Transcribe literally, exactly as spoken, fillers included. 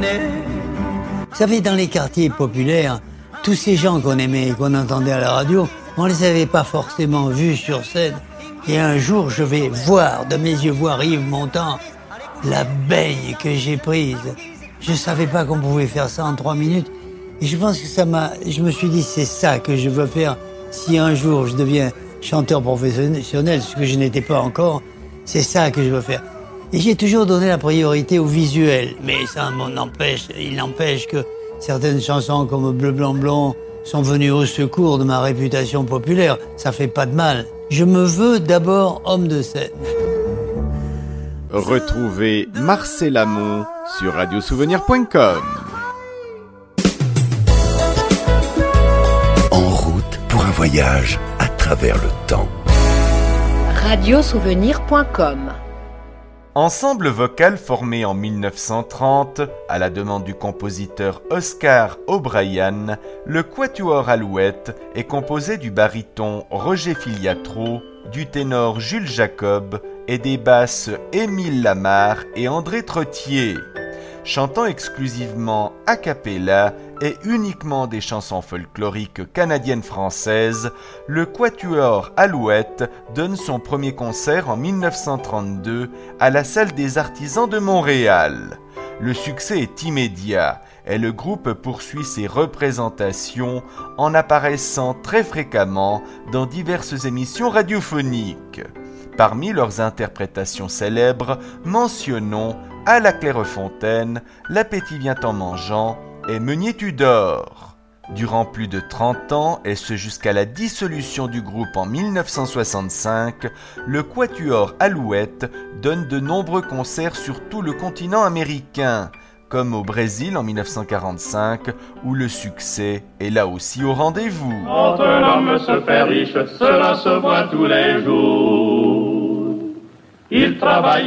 connais. Vous savez, dans les quartiers populaires, tous ces gens qu'on aimait et qu'on entendait à la radio, on les avait pas forcément vus sur scène. Et un jour, je vais voir, de mes yeux voir Yves Montand, la baigne que j'ai prise. Je savais pas qu'on pouvait faire ça en trois minutes. Et je pense que ça m'a... Je me suis dit, c'est ça que je veux faire. Si un jour je deviens chanteur professionnel, ce que je n'étais pas encore, c'est ça que je veux faire. Et j'ai toujours donné la priorité au visuel. Mais ça m'en empêche, il n'empêche que certaines chansons comme Bleu, Blanc, Blond sont venues au secours de ma réputation populaire. Ça fait pas de mal. Je me veux d'abord homme de scène. Retrouvez Marcel Amont sur radio souvenir point com. En route pour un voyage à travers le temps. radio souvenir point com. Ensemble vocal formé en mille neuf cent trente, à la demande du compositeur Oscar O'Brien, le Quatuor Alouette est composé du baryton Roger Filiatro, du ténor Jules Jacob et des basses Émile Lamar et André Trottier. Chantant exclusivement a cappella et uniquement des chansons folkloriques canadiennes-françaises, le Quatuor Alouette donne son premier concert en mille neuf cent trente-deux à la Salle des Artisans de Montréal. Le succès est immédiat et le groupe poursuit ses représentations en apparaissant très fréquemment dans diverses émissions radiophoniques. Parmi leurs interprétations célèbres, mentionnons À la Clairefontaine, L'appétit vient en mangeant et Meunier Tudor. Durant plus de trente ans, et ce jusqu'à la dissolution du groupe en mille neuf cent soixante-cinq, le Quatuor Alouette donne de nombreux concerts sur tout le continent américain, comme au Brésil en mille neuf cent quarante-cinq, où le succès est là aussi au rendez-vous. Quand un homme se fait riche, cela se voit tous les jours. Il travaille